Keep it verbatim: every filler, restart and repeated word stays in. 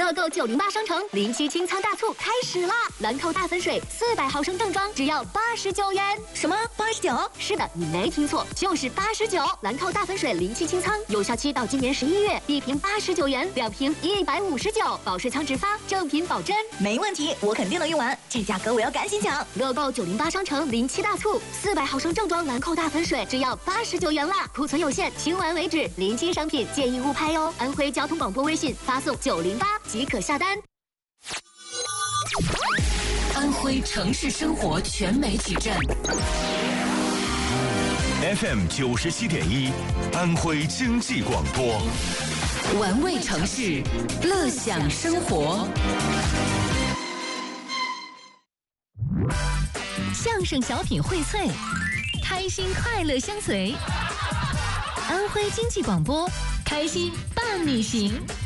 乐购九零八商城临期清仓大促开始啦！兰蔻大粉水四百毫升正装只要八十九元。 什么？八十九？ 是的，你没听错，就是八十九。兰蔻大粉水临期清仓，有效期到今年十一月，一瓶八十九元，两瓶一百五十九，保税仓直发，正品保真。 没问题，我肯定能用完，这价格我要赶紧抢。 乐购九零八商城临期大促，四百毫升正装兰蔻大粉水只要八十九元啦，库存有限，清完为止，临期商品建议勿拍哦。安徽交通广播微信发送九零八即可下单。 安徽城市生活全媒体站 F M 九十七点一，安徽经济广播， 玩味城市，乐享生活。相声小品荟萃，开心快乐相随。安徽经济广播，开心伴你行。